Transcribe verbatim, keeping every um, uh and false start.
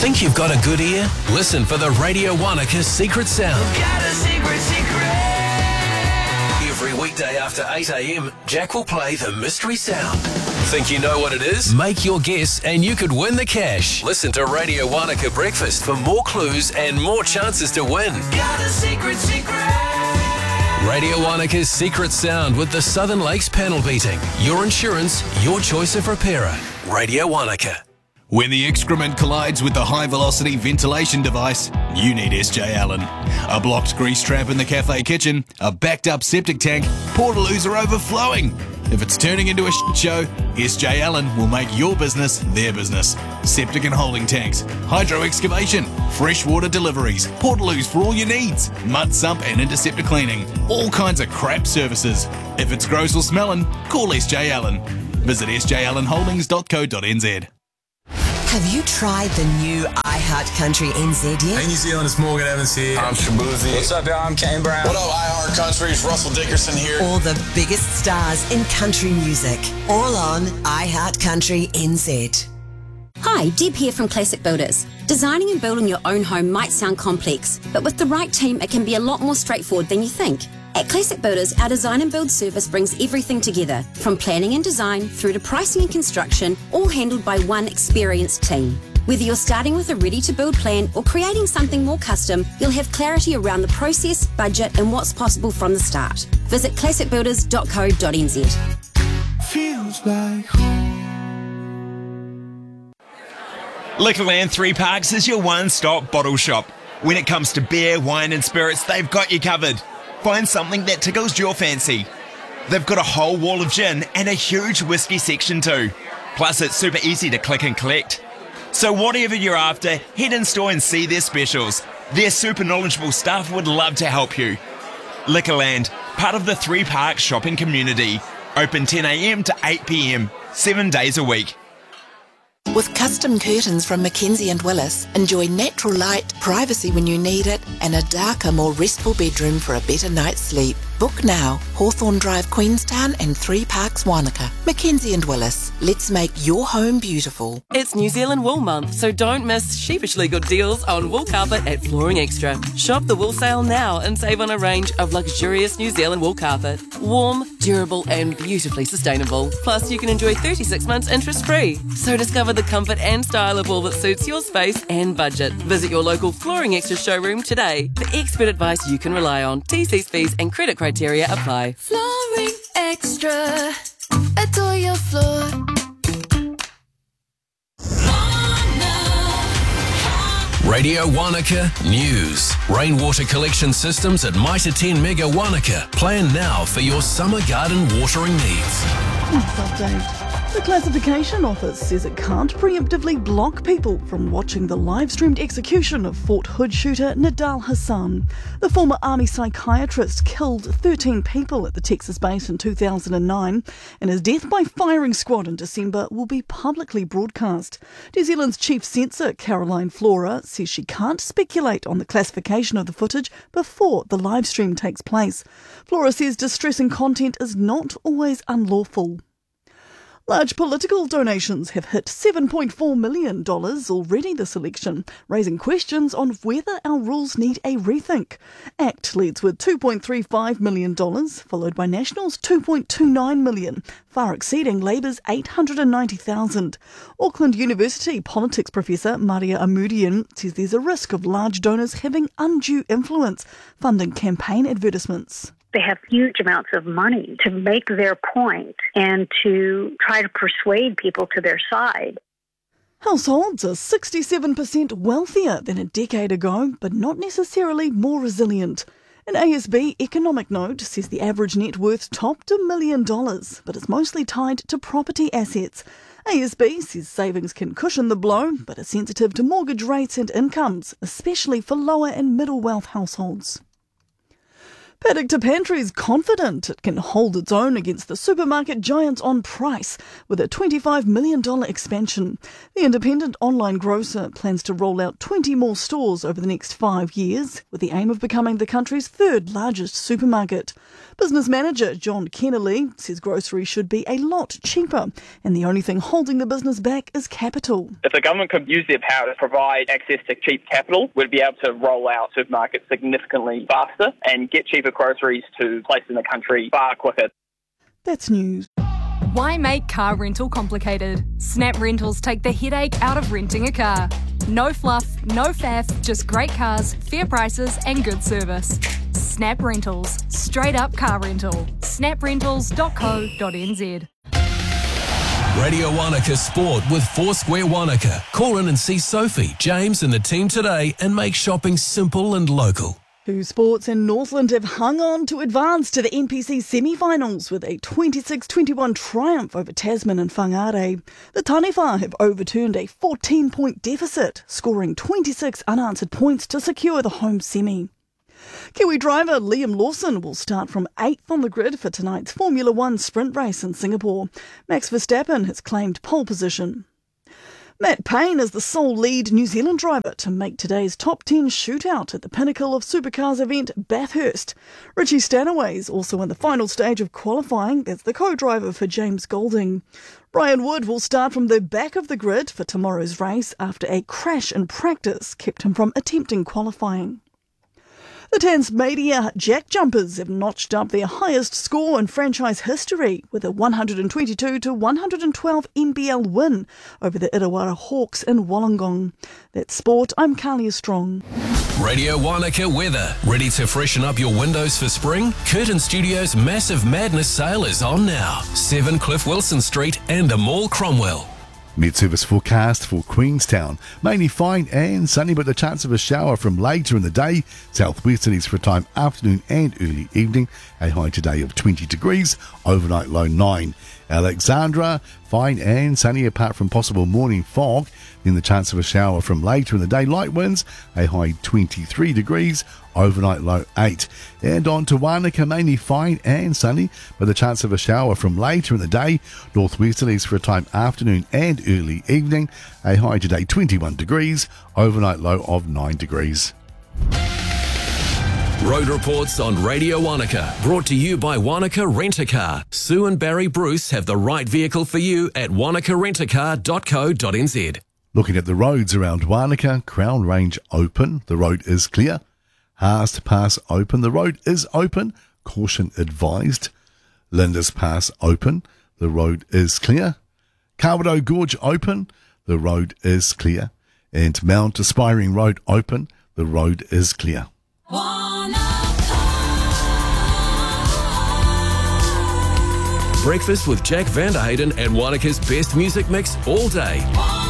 Think you've got a good ear? Listen for the Radio Wanaka Secret Sound. Got a secret, secret. Every weekday after eight a.m, Jack will play the mystery sound. Think you know what it is? Make your guess and you could win the cash. Listen to Radio Wanaka Breakfast for more clues and more chances to win. Got a secret, secret. Radio Wanaka's Secret Sound with the Southern Lakes panel beating. Your insurance, your choice of repairer. Radio Wanaka. When the excrement collides with the high-velocity ventilation device, you need S J Allen. A blocked grease trap in the cafe kitchen, a backed-up septic tank, portaloos are overflowing. If it's turning into a shit show, S J Allen will make your business their business. Septic and holding tanks, hydro excavation, freshwater deliveries, portaloos for all your needs, mud sump and interceptor cleaning, all kinds of crap services. If it's gross or smelling, call S J Allen. Visit s j allen holdings dot co dot n z. Have you tried the new iHeart Country N Z yet? Hey New Zealand, it's Morgan Evans here. I'm Shabuzi. What's up, y'all? I'm Kane Brown. What up, iHeart Country? It's Russell Dickerson here. All the biggest stars in country music, all on iHeart Country N Z. Hi, Deb here from Classic Builders. Designing and building your own home might sound complex, but with the right team, it can be a lot more straightforward than you think. At Classic Builders, our design and build service brings everything together, from planning and design through to pricing and construction, all handled by one experienced team. Whether you're starting with a ready-to-build plan or creating something more custom, you'll have clarity around the process, budget and what's possible from the start. Visit classic builders dot co dot n z. Feels like home. Liquorland Three Parks is your one-stop bottle shop. When it comes to beer, wine and spirits, they've got you covered. Find something that tickles your fancy. They've got a whole wall of gin and a huge whiskey section too. Plus it's super easy to click and collect. So whatever you're after, head in store and see their specials. Their super knowledgeable staff would love to help you. Liquorland, part of the Three Parks shopping community. Open ten a.m. to eight p.m, seven days a week. With custom curtains from Mackenzie and Willis, enjoy natural light, privacy when you need it, and a darker, more restful bedroom for a better night's sleep. Book now. Hawthorne Drive, Queenstown and Three Parks, Wanaka. Mackenzie and Willis. Let's make your home beautiful. It's New Zealand Wool Month, so don't miss sheepishly good deals on wool carpet at Flooring Extra. Shop the wool sale now and save on a range of luxurious New Zealand wool carpet. Warm, durable and beautifully sustainable. Plus you can enjoy thirty-six months interest free. So discover the comfort and style of wool that suits your space and budget. Visit your local Flooring Extra showroom today for expert advice you can rely on. T Cs, fees and credit criteria apply. Flooring Extra. Adore your floor. Radio Wanaka News. Rainwater collection systems at Mitre ten Mega Wanaka. Plan now for your summer garden watering needs. Next update. The Classification Office says it can't preemptively block people from watching the live-streamed execution of Fort Hood shooter Nidal Hassan. The former army psychiatrist killed thirteen people at the Texas base in two thousand nine, and his death by firing squad in December will be publicly broadcast. New Zealand's chief censor, Caroline Flora, says she can't speculate on the classification of the footage before the live-stream takes place. Flora says distressing content is not always unlawful. Large political donations have hit seven point four million dollars already this election, raising questions on whether our rules need a rethink. ACT leads with two point three five million dollars, followed by National's two point two nine million dollars, far exceeding Labour's eight hundred ninety thousand dollars. Auckland University politics professor Maria Amudian says there's a risk of large donors having undue influence, funding campaign advertisements. They have huge amounts of money to make their point and to try to persuade people to their side. Households are sixty-seven percent wealthier than a decade ago, but not necessarily more resilient. An A S B economic note says the average net worth topped a million dollars, but it's mostly tied to property assets. A S B says savings can cushion the blow, but are sensitive to mortgage rates and incomes, especially for lower and middle wealth households. Paddock to Pantry is confident it can hold its own against the supermarket giants on price with a twenty-five million dollars expansion. The independent online grocer plans to roll out twenty more stores over the next five years with the aim of becoming the country's third largest supermarket. Business manager John Kennelly says groceries should be a lot cheaper and the only thing holding the business back is capital. If the government could use their power to provide access to cheap capital, we'd be able to roll out supermarkets significantly faster and get cheaper groceries to places in the country far quicker. That's news. Why make car rental complicated? Snap Rentals take the headache out of renting a car. No fluff, no faff, just great cars, fair prices and good service. Snap Rentals. Straight up car rental. snap rentals dot co dot n z. Radio Wanaka Sport with Foursquare Wanaka. Call in and see Sophie, James and the team today and make shopping simple and local. Two Sports and Northland have hung on to advance to the N P C semi-finals with a twenty-six twenty-one triumph over Tasman and Whangarei. The Taniwha have overturned a fourteen-point deficit, scoring twenty-six unanswered points to secure the home semi. Kiwi driver Liam Lawson will start from eighth on the grid for tonight's Formula One sprint race in Singapore. Max Verstappen has claimed pole position. Matt Payne is the sole lead New Zealand driver to make today's top ten shootout at the pinnacle of supercars event Bathurst. Richie Stanaway is also in the final stage of qualifying as the co-driver for James Golding. Brian Wood will start from the back of the grid for tomorrow's race after a crash in practice kept him from attempting qualifying. The Tasmania Jack Jumpers have notched up their highest score in franchise history with a one hundred twenty-two to one hundred twelve N B L win over the Irawara Hawks in Wollongong. That's sport. I'm Kalia Strong. Radio Wanaka weather. Ready to freshen up your windows for spring? Curtin Studios' Massive Madness sale is on now. seven Cliff Wilson Street and the Mall Cromwell. Mid-service forecast for Queenstown. Mainly fine and sunny, but the chance of a shower from later in the day. Southwesterlies for a time afternoon and early evening. A high today of twenty degrees. Overnight low nine. Alexandra, fine and sunny apart from possible morning fog. Then the chance of a shower from later in the day. Light winds, a high twenty-three degrees. Overnight low eight. And on to Wanaka, mainly fine and sunny, but the chance of a shower from later in the day. Northwesterlies for a time afternoon and early evening. A high today twenty-one degrees. Overnight low of nine degrees. Road reports on Radio Wanaka, brought to you by Wanaka Rent-A-Car. Sue and Barry Bruce have the right vehicle for you at wanaka rent a car dot co dot n z. Looking at the roads around Wanaka, Crown Range open, the road is clear. Haas Pass open, the road is open, caution advised. Linda's Pass open, the road is clear. Kawerau Gorge open, the road is clear. And Mount Aspiring Road open, the road is clear. Breakfast with Jack Vanderhayden and Wanaka's best music mix all day.